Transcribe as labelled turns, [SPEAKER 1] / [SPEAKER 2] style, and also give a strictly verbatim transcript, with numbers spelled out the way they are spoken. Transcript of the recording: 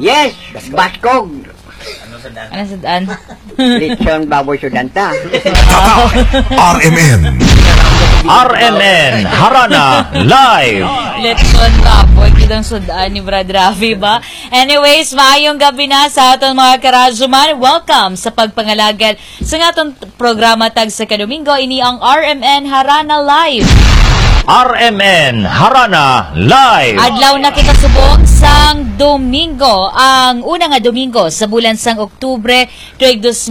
[SPEAKER 1] Yes, Baskog.
[SPEAKER 2] Ano sudan?
[SPEAKER 1] Lechon baboy sudanta.
[SPEAKER 3] R M N.
[SPEAKER 4] R M N Harana Live.
[SPEAKER 2] Lechon baboy, kitang sudan ni Brad Rafi ba? Anyways, maayong gabi na sa aton mga karajuman. Welcome sa pagpangalagad sa atong programa tag sa kadomingo. Ini ang R M N Harana Live.
[SPEAKER 4] R M N Harana Live.
[SPEAKER 2] Adlaw na kita subong sang Domingo, ang una nga Domingo sa bulan sang Oktubre tuig